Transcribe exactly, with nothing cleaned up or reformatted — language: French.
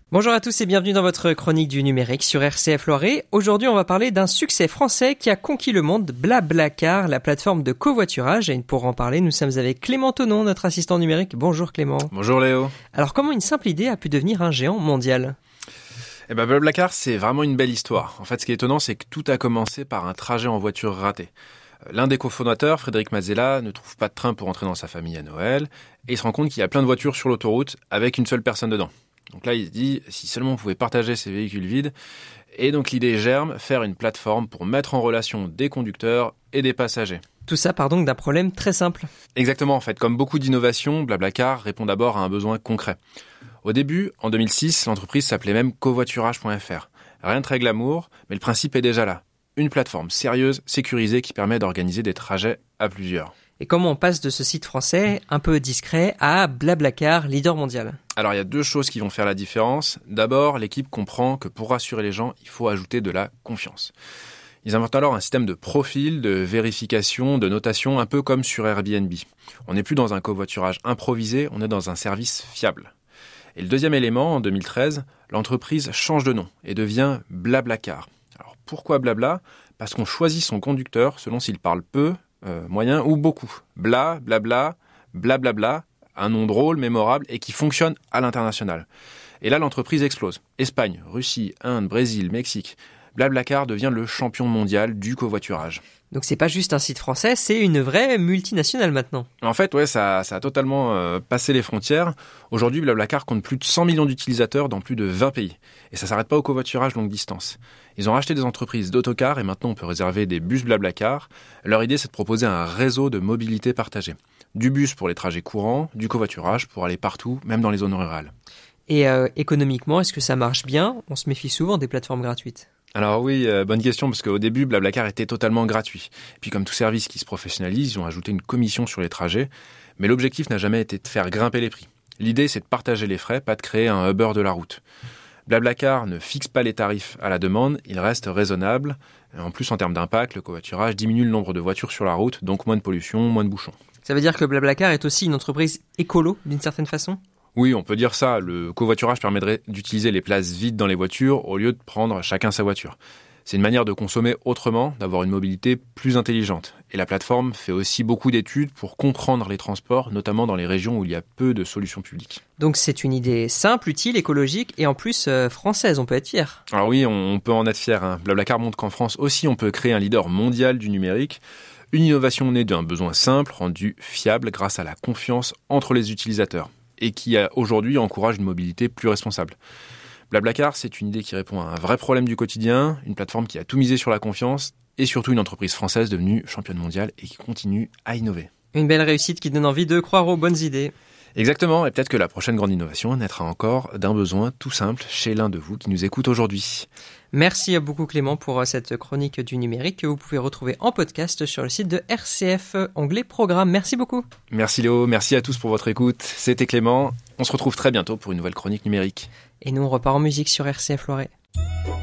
Bonjour à tous et bienvenue dans votre chronique du numérique sur R C F Loiret. Aujourd'hui, on va parler d'un succès français qui a conquis le monde, BlaBlaCar, la plateforme de covoiturage. Et pour en parler, nous sommes avec Clément Tonon, notre assistant numérique. Bonjour Clément. Bonjour Léo. Alors, comment une simple idée a pu devenir un géant mondial ? Eh ben, BlaBlaCar, c'est vraiment une belle histoire. En fait, ce qui est étonnant, c'est que tout a commencé par un trajet en voiture raté. L'un des cofondateurs, Frédéric Mazella, ne trouve pas de train pour rentrer dans sa famille à Noël et il se rend compte qu'il y a plein de voitures sur l'autoroute avec une seule personne dedans. Donc là, il se dit, si seulement on pouvait partager ces véhicules vides. Et donc l'idée germe, faire une plateforme pour mettre en relation des conducteurs et des passagers. Tout ça part donc d'un problème très simple. Exactement, en fait. Comme beaucoup d'innovations, BlaBlaCar répond d'abord à un besoin concret. Au début, en deux mille six, l'entreprise s'appelait même covoiturage point f r. Rien de très glamour, mais le principe est déjà là. Une plateforme sérieuse, sécurisée, qui permet d'organiser des trajets à plusieurs. Et comment on passe de ce site français, un peu discret, à BlaBlaCar, leader mondial ? Alors, il y a deux choses qui vont faire la différence. D'abord, l'équipe comprend que pour rassurer les gens, il faut ajouter de la confiance. Ils inventent alors un système de profil, de vérification, de notation, un peu comme sur Airbnb. On n'est plus dans un covoiturage improvisé, on est dans un service fiable. Et le deuxième élément, en deux mille treize, l'entreprise change de nom et devient BlaBlaCar. Alors, pourquoi Blabla ? Parce qu'on choisit son conducteur selon s'il parle peu, euh, moyen ou beaucoup. Bla, blabla, blablabla, un nom drôle, mémorable et qui fonctionne à l'international. Et là, l'entreprise explose. Espagne, Russie, Inde, Brésil, Mexique. BlaBlaCar devient le champion mondial du covoiturage. Donc c'est pas juste un site français, c'est une vraie multinationale maintenant. En fait, ouais, ça, ça a totalement euh, passé les frontières. Aujourd'hui, BlaBlaCar compte plus de cent millions d'utilisateurs dans plus de vingt pays. Et ça s'arrête pas au covoiturage longue distance. Ils ont racheté des entreprises d'autocars et maintenant on peut réserver des bus BlaBlaCar. Leur idée, c'est de proposer un réseau de mobilité partagée. Du bus pour les trajets courants, du covoiturage pour aller partout, même dans les zones rurales. Et euh, économiquement, est-ce que ça marche bien ? On se méfie souvent des plateformes gratuites. Alors oui, euh, bonne question, parce qu'au début, BlaBlaCar était totalement gratuit. Puis comme tout service qui se professionnalise, ils ont ajouté une commission sur les trajets. Mais l'objectif n'a jamais été de faire grimper les prix. L'idée, c'est de partager les frais, pas de créer un Uber de la route. BlaBlaCar ne fixe pas les tarifs à la demande, il reste raisonnable. En plus, en termes d'impact, le covoiturage diminue le nombre de voitures sur la route, donc moins de pollution, moins de bouchons. Ça veut dire que BlaBlaCar est aussi une entreprise écolo, d'une certaine façon ? Oui, on peut dire ça. Le covoiturage permettrait d'utiliser les places vides dans les voitures au lieu de prendre chacun sa voiture. C'est une manière de consommer autrement, d'avoir une mobilité plus intelligente. Et la plateforme fait aussi beaucoup d'études pour comprendre les transports, notamment dans les régions où il y a peu de solutions publiques. Donc c'est une idée simple, utile, écologique et en plus euh, française, on peut être fier. Alors oui, on peut en être fier. Hein. BlaBlaCar montre qu'en France aussi, on peut créer un leader mondial du numérique. Une innovation née d'un besoin simple, rendu fiable grâce à la confiance entre les utilisateurs. Et qui aujourd'hui encourage une mobilité plus responsable. BlaBlaCar, c'est une idée qui répond à un vrai problème du quotidien, une plateforme qui a tout misé sur la confiance et surtout une entreprise française devenue championne mondiale et qui continue à innover. Une belle réussite qui donne envie de croire aux bonnes idées. Exactement, et peut-être que la prochaine grande innovation naîtra encore d'un besoin tout simple chez l'un de vous qui nous écoute aujourd'hui. Merci beaucoup Clément pour cette chronique du numérique que vous pouvez retrouver en podcast sur le site de R C F, onglet Programme. Merci beaucoup. Merci Léo, merci à tous pour votre écoute. C'était Clément, on se retrouve très bientôt pour une nouvelle chronique numérique. Et nous on repart en musique sur R C F Loiret.